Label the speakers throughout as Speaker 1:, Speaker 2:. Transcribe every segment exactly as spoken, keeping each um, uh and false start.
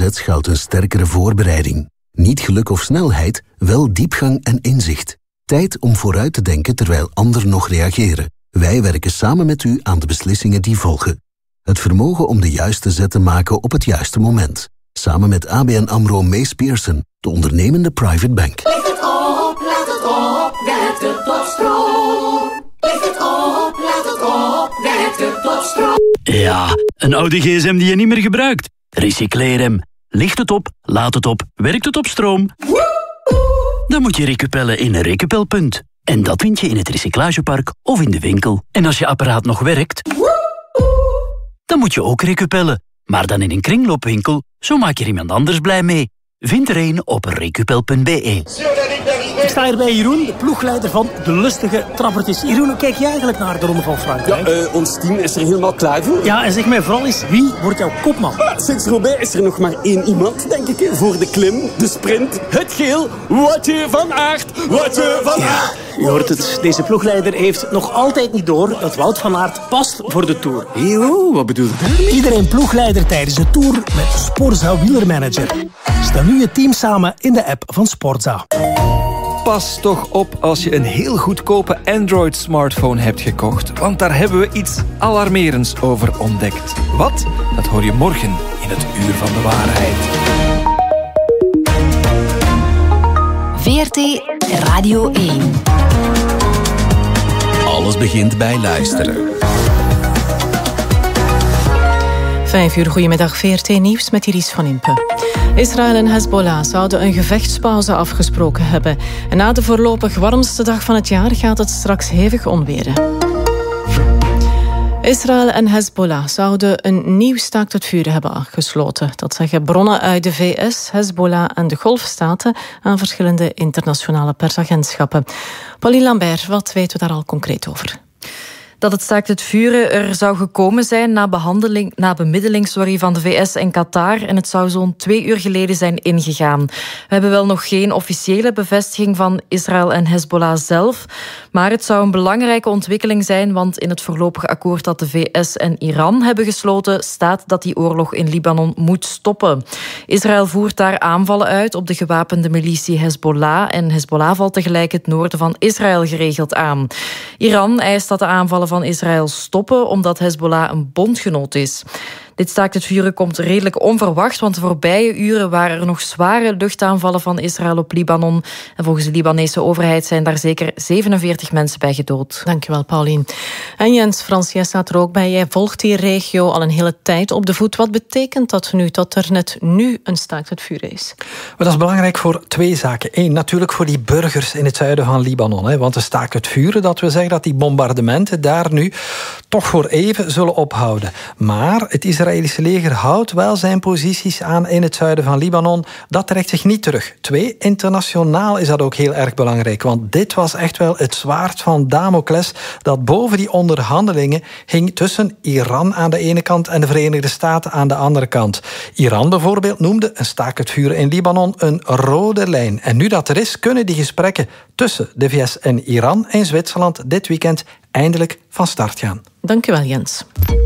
Speaker 1: beds geldt een sterkere voorbereiding. Niet geluk of snelheid, wel diepgang en inzicht. Tijd om vooruit te denken terwijl anderen nog reageren. Wij werken samen met u aan de beslissingen die volgen. Het vermogen om de juiste zet te maken op het juiste moment. Samen met A B N AMRO Mees Pierson, de ondernemende private bank.
Speaker 2: Ligt het op, laat het op, werkt het tot stroom. Ligt het op, laat het op, werkt het tot stroom.
Speaker 3: Ja, een oude gsm die je niet meer gebruikt. Recycleer hem. Ligt het op, laat het op, werkt het op stroom. Dan moet je recupellen in een recupelpunt. En dat vind je in het recyclagepark of in de winkel. En als je apparaat nog werkt, dan moet je ook recupellen. Maar dan in een kringloopwinkel, zo maak je er iemand anders blij mee. Vind er een op recupel punt b e.
Speaker 4: Ik sta hier bij Jeroen, de ploegleider van de lustige trappertjes. Jeroen, hoe kijk jij eigenlijk naar de Ronde van Frankrijk?
Speaker 5: Ja, uh, ons team is er helemaal klaar voor.
Speaker 4: Ja, en zeg mij vooral eens, wie wordt jouw kopman?
Speaker 5: Uh, sinds Roubaix is er nog maar één iemand, denk ik, voor de klim, de sprint, het geel. Woutje van Aert, Woutje van Aert.
Speaker 4: Ja, je hoort het, deze ploegleider heeft nog altijd niet door dat Wout van Aert past voor de Tour.
Speaker 5: Yo, wat bedoel je?
Speaker 4: Iedereen ploegleider tijdens de Tour met Sporza Wielermanager. Stel nu je team samen in de app van Sporza.
Speaker 6: Pas toch op als je een heel goedkope Android-smartphone hebt gekocht, want daar hebben we iets alarmerends over ontdekt. Wat? Dat hoor je morgen in het Uur van de Waarheid.
Speaker 7: V R T Radio één.
Speaker 8: Alles begint bij luisteren.
Speaker 9: Vijf uur, goedemiddag, V R T Nieuws met Iris van Impe. Israël en Hezbollah zouden een gevechtspauze afgesproken hebben. En na de voorlopig warmste dag van het jaar gaat het straks hevig onweren. Israël en Hezbollah zouden een nieuw staakt het vuren hebben afgesloten. Dat zeggen bronnen uit de V S, Hezbollah en de Golfstaten aan verschillende internationale persagentschappen. Pauline Lambert, wat weten we daar al concreet over?
Speaker 10: Dat het staakt het vuren er zou gekomen zijn na, behandeling, na bemiddeling sorry, van de V S en Qatar. En het zou zo'n twee uur geleden zijn ingegaan. We hebben wel nog geen officiële bevestiging van Israël en Hezbollah zelf. Maar het zou een belangrijke ontwikkeling zijn, want in het voorlopige akkoord dat de V S en Iran hebben gesloten staat dat die oorlog in Libanon moet stoppen. Israël voert daar aanvallen uit op de gewapende militie Hezbollah. En Hezbollah valt tegelijk het noorden van Israël geregeld aan. Iran eist dat de aanvallen van Israël stoppen, omdat Hezbollah een bondgenoot is. Dit staakt het vuren komt redelijk onverwacht, want de voorbije uren waren er nog zware luchtaanvallen van Israël op Libanon. En volgens de Libanese overheid zijn daar zeker zevenenveertig mensen bij gedood.
Speaker 9: Dankjewel, Pauline. En Jens Frans, jij staat er ook bij. Jij volgt die regio al een hele tijd op de voet. Wat betekent dat nu, dat er net nu een staakt het vuren is?
Speaker 11: Dat is belangrijk voor twee zaken. Eén, natuurlijk voor die burgers in het zuiden van Libanon. Hè, want de staakt het vuren, dat wil zeggen dat die bombardementen daar nu toch voor even zullen ophouden. Maar het Israëlische leger houdt wel zijn posities aan in het zuiden van Libanon. Dat trekt zich niet terug. Twee, internationaal is dat ook heel erg belangrijk. Want dit was echt wel het zwaard van Damocles dat boven die onderhandelingen hing tussen Iran aan de ene kant en de Verenigde Staten aan de andere kant. Iran bijvoorbeeld noemde een staakt het vuren in Libanon een rode lijn. En nu dat er is, kunnen die gesprekken tussen de V S en Iran en Zwitserland dit weekend eindelijk van start gaan.
Speaker 9: Dankjewel, Jens.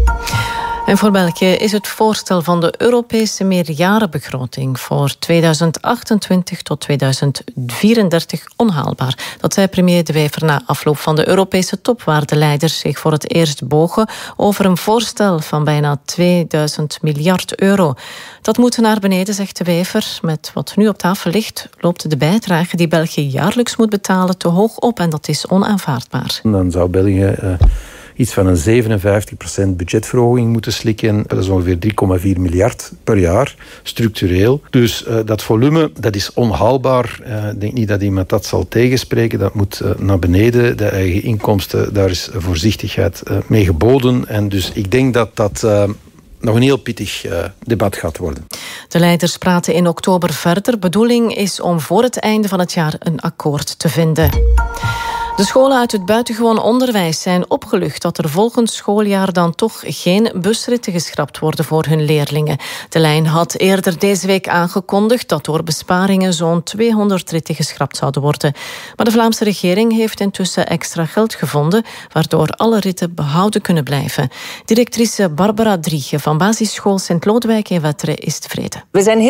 Speaker 9: En voor België is het voorstel van de Europese meerjarenbegroting voor tweeduizend achtentwintig tot tweeduizend vierendertig onhaalbaar. Dat zei premier De Wever na afloop van de Europese top, waar de leiders zich voor het eerst bogen over een voorstel van bijna tweeduizend miljard euro. Dat moet naar beneden, zegt De Wever. Met wat nu op tafel ligt, loopt de bijdrage die België jaarlijks moet betalen te hoog op en dat is onaanvaardbaar.
Speaker 12: Dan zou België Uh... iets van een zevenenvijftig procent budgetverhoging moeten slikken. Dat is ongeveer drie komma vier miljard per jaar, structureel. Dus uh, dat volume, dat is onhaalbaar. Uh, ik denk niet dat iemand dat zal tegenspreken. Dat moet uh, naar beneden. De eigen inkomsten, daar is voorzichtigheid uh, mee geboden. En dus ik denk dat dat Uh, nog een heel pittig uh, debat gaat worden.
Speaker 9: De leiders praten in oktober verder. Bedoeling is om voor het einde van het jaar een akkoord te vinden. De scholen uit het buitengewoon onderwijs zijn opgelucht dat er volgend schooljaar dan toch geen busritten geschrapt worden voor hun leerlingen. De lijn had eerder deze week aangekondigd dat door besparingen zo'n tweehonderd ritten geschrapt zouden worden. Maar de Vlaamse regering heeft intussen extra geld gevonden, waardoor alle ritten behouden kunnen blijven. Directrice Barbara Driege van basisschool Sint-Lodewijk in Wetteren is tevreden.
Speaker 13: We zijn heel